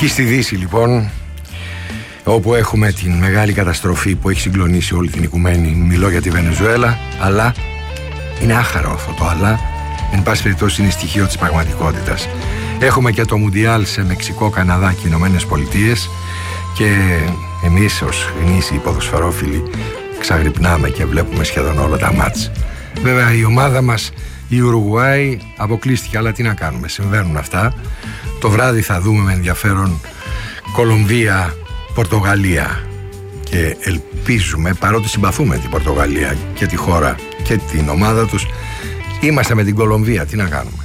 Εκεί στη Δύση λοιπόν, όπου έχουμε την μεγάλη καταστροφή που έχει συγκλονίσει όλη την οικουμένη, μιλώ για τη Βενεζουέλα, αλλά είναι άχαρο αυτό το αλλά, εν πάση περιπτώσει είναι στοιχείο της πραγματικότητας. Έχουμε και το Μουντιάλ σε Μεξικό, Καναδά και Ηνωμένες Πολιτείες και εμείς ως γνήσιοι ποδοσφαιρόφιλοι ξαγρυπνάμε και βλέπουμε σχεδόν όλα τα μάτς. Βέβαια η ομάδα μας, η Ουρουγουάη, αποκλείστηκε, αλλά τι να κάνουμε, συμβαίνουν αυτά. Το βράδυ θα δούμε με ενδιαφέρον Κολομβία, Πορτογαλία και ελπίζουμε, παρότι συμπαθούμε την Πορτογαλία και τη χώρα και την ομάδα τους, είμαστε με την Κολομβία, τι να κάνουμε.